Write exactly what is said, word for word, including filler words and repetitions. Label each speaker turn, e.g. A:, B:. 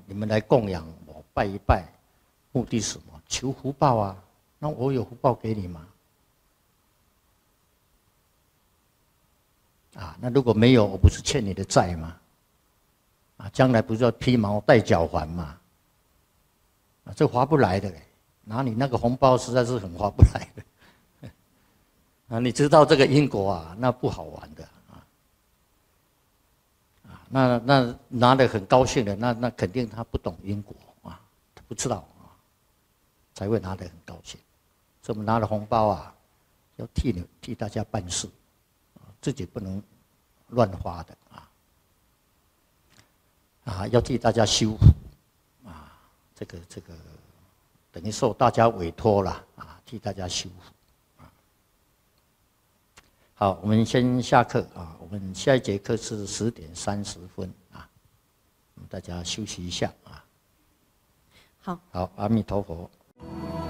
A: 你们来供养我，拜一拜，目的是什么？求福报啊。那我有福报给你吗？啊，那如果没有，我不是欠你的债吗？啊，将来不是要披毛戴角还吗？啊，这划不来的嘞，拿你那个红包实在是很划不来的。啊，你知道这个因果啊，那不好玩的啊。啊，那那拿得很高兴的，那那肯定他不懂因果啊，他不知道啊，才会拿得很高兴。所以我们拿了红包啊，要替你替大家办事，啊，自己不能乱花的啊。啊，要替大家修福啊，这个这个等于受大家委托了啊，替大家修福啊。好，我们先下课啊，我们下一节课是十点三十分啊，大家休息一下啊。
B: 好，
A: 好，阿弥陀佛。